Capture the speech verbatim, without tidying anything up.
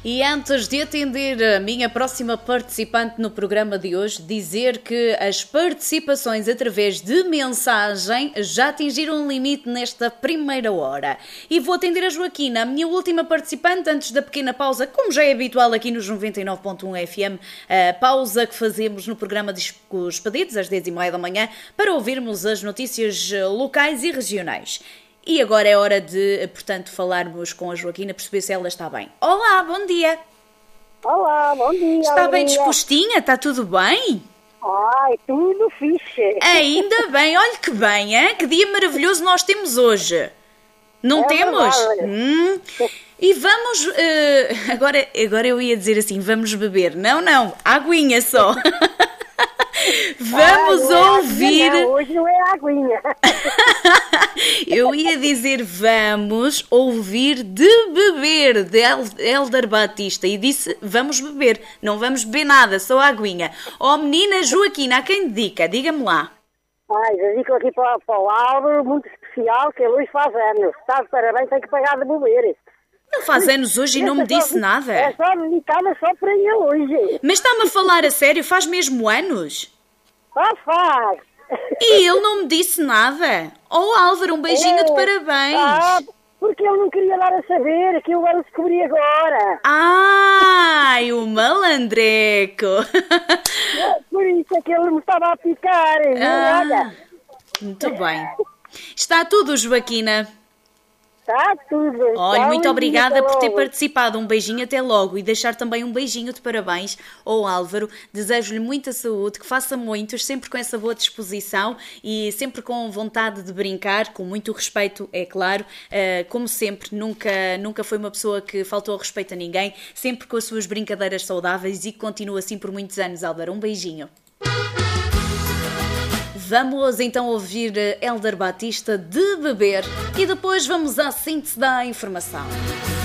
E antes de atender a minha próxima participante no programa de hoje, dizer que as participações através de mensagem já atingiram um limite nesta primeira hora. E vou atender a Joaquina, a minha última participante, antes da pequena pausa, como já é habitual aqui nos noventa e nove ponto um F M, a pausa que fazemos no programa dos Pedidos, às dez e meia da manhã, para ouvirmos as notícias locais e regionais. E agora é hora de, portanto, falarmos com a Joaquina, perceber se ela está bem. Olá, bom dia! Olá, bom dia! Está bem dia. dispostinha? Está tudo bem? Ai, tudo fixe! Ainda bem, olha que bem, hein? Que dia maravilhoso nós temos hoje! Não é temos? Hum. E vamos... Uh, agora, agora eu ia dizer assim, vamos beber. Não, não, aguinha só! Vamos ah, ouvir... Não, hoje não é aguinha. Eu ia dizer vamos ouvir de beber, de Hélder Batista. E disse vamos beber, não vamos beber nada, só aguinha. Oh menina Joaquina, a quem dedica? Diga-me lá. Ai, dedico aqui para, para o Álvaro, muito especial, que ele hoje faz anos. Está de parabéns, tem que pagar de beber. Ele faz anos hoje e não me disse nada. É só dedicada só para ele hoje. Mas está-me a falar a sério, faz mesmo anos? Faz, faz. E ele não me disse nada. Oh Álvaro, um beijinho é. de parabéns. Ah, porque ele não queria dar a saber, que eu agora descobri agora. Ai, o malandreco. Por isso é que ele me estava a picar. Ah, olha. Muito bem. Está tudo, Joaquina? Está tudo. Olha, então, muito obrigada por ter logo. participado. Um beijinho até logo e deixar também um beijinho de parabéns ao Álvaro. Desejo-lhe muita saúde, que faça muitos, sempre com essa boa disposição e sempre com vontade de brincar, com muito respeito, é claro. Uh, como sempre, nunca, nunca foi uma pessoa que faltou ao respeito a ninguém, sempre com as suas brincadeiras saudáveis e que continua assim por muitos anos, Álvaro. Um beijinho. Vamos então ouvir Hélder Batista de beber e depois vamos à síntese da informação.